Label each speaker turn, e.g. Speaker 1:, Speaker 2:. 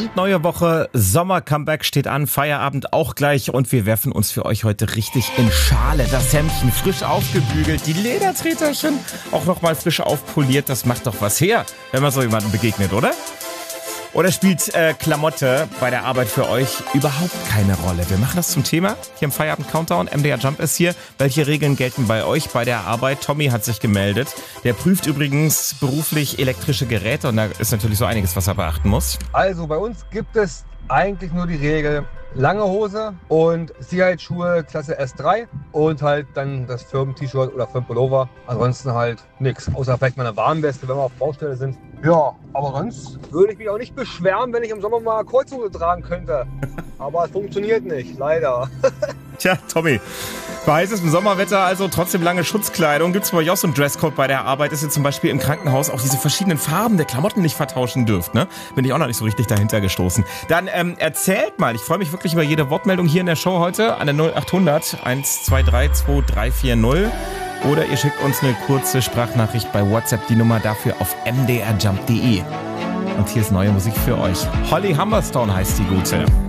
Speaker 1: Brandneue Woche, Sommer-Comeback steht an, Feierabend auch gleich und wir werfen uns für euch heute richtig in Schale. Das Hemdchen frisch aufgebügelt, die Ledertreterchen auch nochmal frisch aufpoliert. Das macht doch was her, wenn man so jemandem begegnet, oder? Oder spielt Klamotte bei der Arbeit für euch überhaupt keine Rolle? Wir machen das zum Thema hier im Feierabend-Countdown. MDR Jump ist hier. Welche Regeln gelten bei euch bei der Arbeit? Tommy hat sich gemeldet. Der prüft übrigens beruflich elektrische Geräte und da ist natürlich so einiges, was er beachten muss.
Speaker 2: Also bei uns gibt es eigentlich nur die Regel lange Hose und Sicherheitsschuhe Klasse S3 und halt dann das Firmen-T-Shirt oder Firmen-Pullover. Ansonsten halt nichts, außer vielleicht mal eine Warnweste, wenn wir auf Baustelle sind. Ja, aber sonst würde ich mich auch nicht beschweren, wenn ich im Sommer mal Kreuzhose tragen könnte. Aber es funktioniert nicht, leider.
Speaker 1: Tja, Tommy, bei heißestem Sommerwetter also trotzdem lange Schutzkleidung. Gibt es bei euch auch so einen Dresscode bei der Arbeit, dass ihr zum Beispiel im Krankenhaus auch diese verschiedenen Farben der Klamotten nicht vertauschen dürft, ne? Bin ich auch noch nicht so richtig dahinter gestoßen. Dann erzählt mal, ich freue mich wirklich über jede Wortmeldung hier in der Show heute an der 0800 123 2340. Oder ihr schickt uns eine kurze Sprachnachricht bei WhatsApp, die Nummer dafür auf mdrjump.de. Und hier ist neue Musik für euch. Holly Humberstone heißt die Gute.